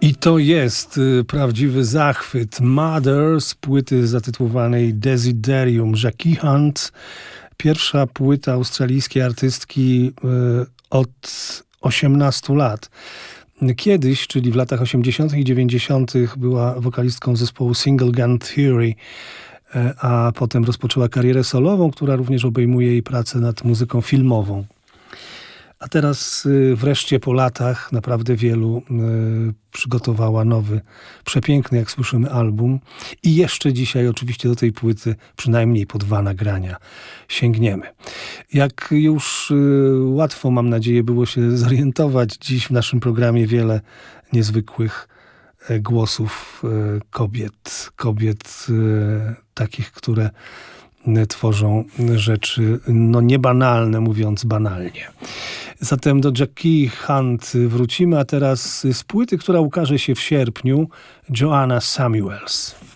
I to jest prawdziwy zachwyt. Mother z płyty zatytułowanej Desiderium, Jackie Hunt. Pierwsza płyta australijskiej artystki od 18 lat. Kiedyś, czyli w latach 80. i 90. była wokalistką zespołu Single Gun Theory, a potem rozpoczęła karierę solową, która również obejmuje jej pracę nad muzyką filmową. A teraz wreszcie po latach naprawdę wielu przygotowała nowy, przepiękny, jak słyszymy, album. I jeszcze dzisiaj oczywiście do tej płyty przynajmniej po 2 nagrania sięgniemy. Jak już łatwo, mam nadzieję, było się zorientować, dziś w naszym programie wiele niezwykłych głosów kobiet takich, które tworzą rzeczy niebanalne, mówiąc banalnie. Zatem do Jackie Hunt wrócimy, a teraz z płyty, która ukaże się w sierpniu, Joanna Samuels.